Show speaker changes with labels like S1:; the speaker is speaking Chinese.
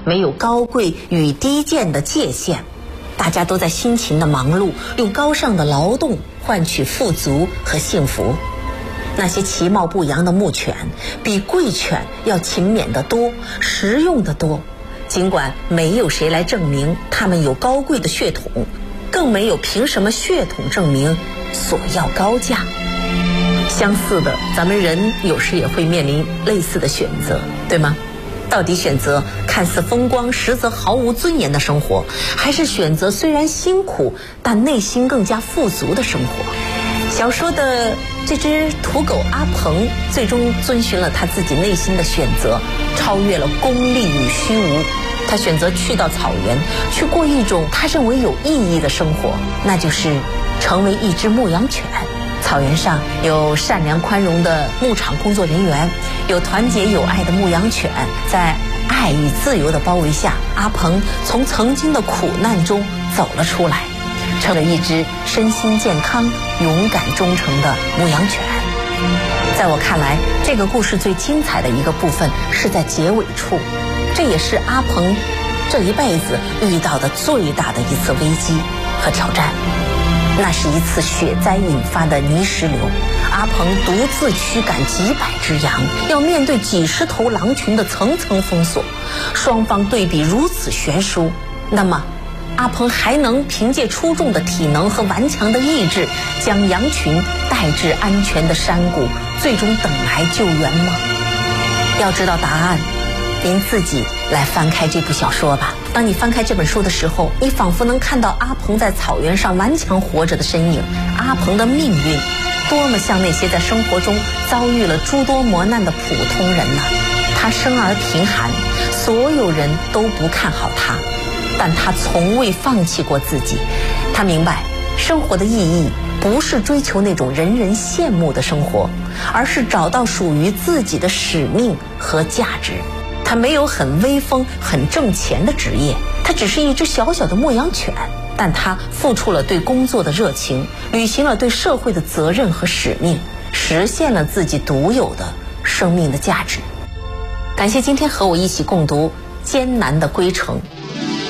S1: 没有高贵与低贱的界限，大家都在辛勤的忙碌，用高尚的劳动换取富足和幸福。那些其貌不扬的牧犬比贵犬要勤勉得多，实用得多。尽管没有谁来证明他们有高贵的血统，更没有凭什么血统证明索要高价。相似的，咱们人有时也会面临类似的选择，对吗？到底选择看似风光实则毫无尊严的生活，还是选择虽然辛苦但内心更加富足的生活？小说的这只土狗阿鹏最终遵循了他自己内心的选择，超越了功利与虚无。他选择去到草原，去过一种他认为有意义的生活，那就是成为一只牧羊犬。草原上有善良宽容的牧场工作人员，有团结友爱的牧羊犬，在爱与自由的包围下，阿鹏从曾经的苦难中走了出来，成了一只身心健康、勇敢忠诚的牧羊犬。在我看来，这个故事最精彩的一个部分是在结尾处，这也是阿鹏这一辈子遇到的最大的一次危机和挑战。那是一次雪灾引发的泥石流，阿鹏独自驱赶几百只羊，要面对几十头狼群的层层封锁，双方对比如此悬殊。那么阿鹏还能凭借出众的体能和顽强的意志，将羊群带至安全的山谷，最终等来救援吗？要知道答案，您自己来翻开这部小说吧。当你翻开这本书的时候，你仿佛能看到阿鹏在草原上顽强活着的身影。阿鹏的命运多么像那些在生活中遭遇了诸多磨难的普通人呐！他生而贫寒，所有人都不看好他，但他从未放弃过自己。他明白生活的意义不是追求那种人人羡慕的生活，而是找到属于自己的使命和价值。他没有很威风、很挣钱的职业，他只是一只小小的牧羊犬，但他付出了对工作的热情，履行了对社会的责任和使命，实现了自己独有的生命的价值。感谢今天和我一起共读《艰难的归程》。